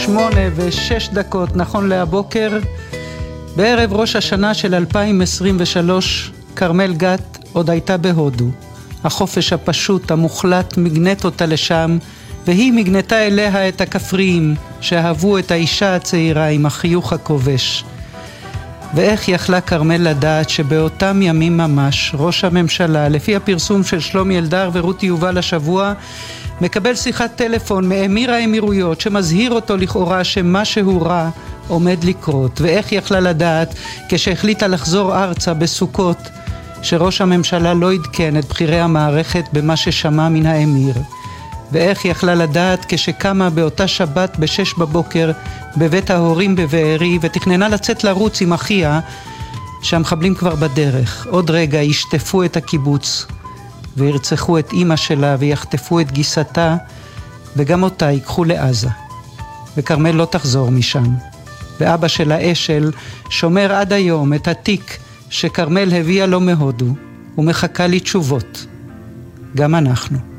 8:06 נכון להבוקר, בערב ראש השנה של 2023, כרמל גת עוד הייתה בהודו. החופש הפשוט, המוחלט, מגנט אותה לשם, והיא מגנתה אליה את הכפריים, שאהבו את האישה הצעירה עם החיוך הכובש. ואיך יכלה כרמל לדעת שבאותם ימים ממש, ראש הממשלה, לפי הפרסום של שלומי אלדר ורותי יובל השבוע, מקבל שיחת טלפון מאמיר האמירויות שמזהיר אותו לכאורה שמשהו רע עומד לקרות. ואיך יכלה לדעת כשהחליטה לחזור ארצה בסוכות שראש הממשלה לא עדכן את בחירי המערכת במה ששמע מן האמיר. ואיך יכלה לדעת כשקמה באותה שבת ב6 בבוקר בבית ההורים בבארי ותכננה לצאת לרוץ עם אחיה שהמחבלים כבר בדרך. עוד רגע ישטפו את הקיבוץ וירצחו את אמא שלה ויחטפו את גיסתה וגם אותה ייקחו לעזה. וכרמל לא תחזור משם. ואבא שלה אשל שומר עד היום את התיק שכרמל הביאה לו מהודו ומחכה לי תשובות. גם אנחנו.